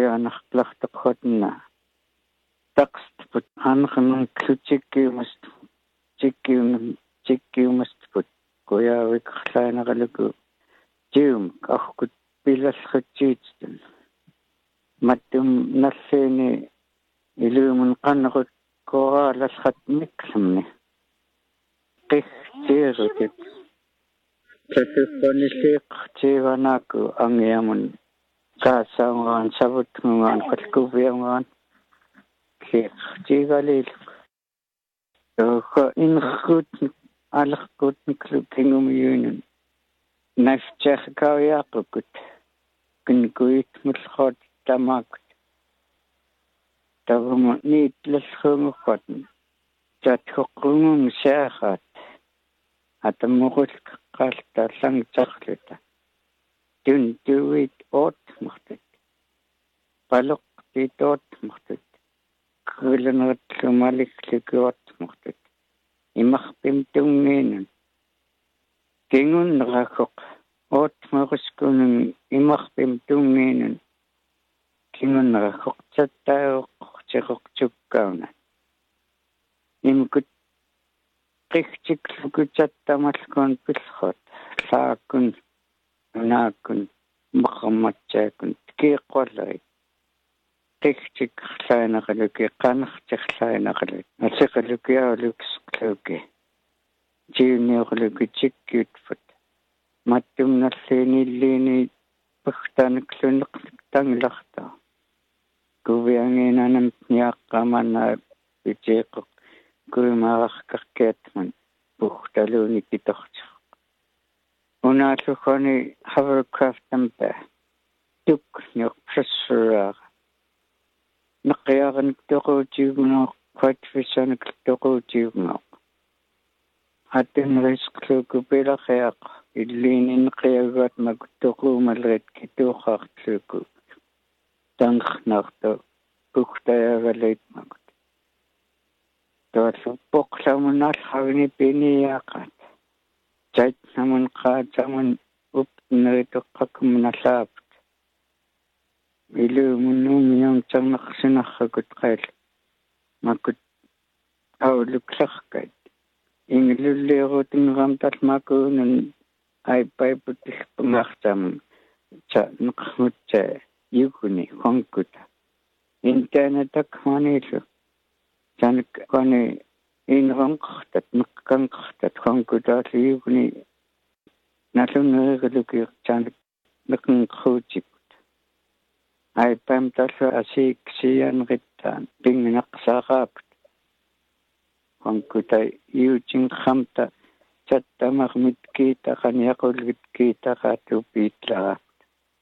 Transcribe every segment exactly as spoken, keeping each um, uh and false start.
kuyaanarqlartoqhatna taqstput anqanun klutikkiumast tikkium tikkiumastput kuyaavik-llaanaqaluku tium ahkut pilallertiitstun mattum nalliini iluumun qannaqut koraalallatmiklamni qihtiirukit tasuffanilliiqtiivanaakku angiamun kaasaungaan savutngungaan qalkuviangaan qihtiigaliiluk toqa inrkut alerkutniklu kingumiyuunun naftiarkauyaaqukut kinkuitmullequt tamaakut tavuma niitlalluunguqqatn tathoqqungun saaqaat atamuqulleqqaalta langtarluta tuntuit ootmurtut paloqtit ootmurtut kuuleneratlumaliklukuortmurtut imarpim tungiinun kingunneraqoq ootmuruskunun imarpim tungiinun kingunneraqoq tattaaoqqortiqortukkauna imkut qihtiklukutattamalkun pillrut laakun naakun maqammatsaakun kiiqqollerit qihtikkerlaanaqaluki qanertirlaanaqalut asiqalukiauluksqluki jiuniorluki tikkiutfut mattumnalliinilliini pagtaaniklunneqlik tanglarta kuviangiinanam niaqqamanna pitiiqoq kuimaararkarkiatman puhtaluuni kitortiq unaalluqani hovercraft-tampa tuk niorpsassuaara neqiaarnik toquutiugunooq quatfissanik toquutiugunooq hatunrisqluku pilaqiaq illiini neqiaguat makuttoquumallerit kituuqaartluku tanqnaartu puhtayagalit makut toallu poqlamunaalhavini piniaaqaat taitnamun qaatamun upneritoqqakumnallaaput iluumunnuumium tarneqsinarrakut qail makut auluklarkat inglulliirutingeram talmakuunun aipaiputiqpungartam ta neqmutsa yuguni qankuta intanatakmaniillu tanik qani inranqartat neqqanqartat qankutalliuguni nallunerilukiiq tanik neqnqruutiput aipam tallu asiiksianrittaan pinginaqsaaqaaput qankuta iutinqamta tattamarmitkiita qaniaqulgitkiitaqaatupiitlaaqut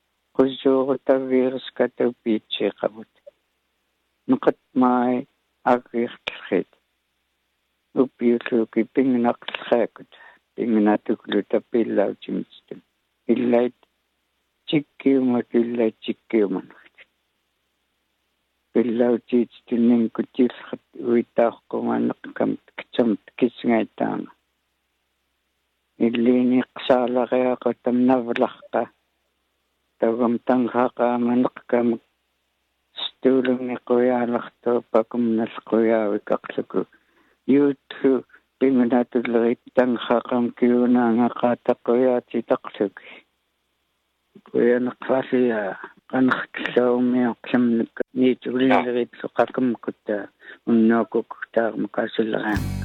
qussuurutaviiruskatupiitsiiqavut neqatmaai aggiirtlrit upiulluuki pinginaqllraakut pinginatuqluta pillautimitstun illait tikkiumat illait tikkiumanert pillautiitstun kutiillrat uitaaqqumaneqqamt kitsamt kisngaittaanga illiini qsaalaqiaqatam navlarqa tagam tanghaqaamaneqqamak stuulungi quyaalartu pakumnalquyaavik yuutlu pinginatullerit tanghaqam kiunaangaqaataquyaatitaqluki kuyaneqvalia qanertlaumioqlamnik niitulleritlu qakamkutta unnuukukkutaarmakaasulleraan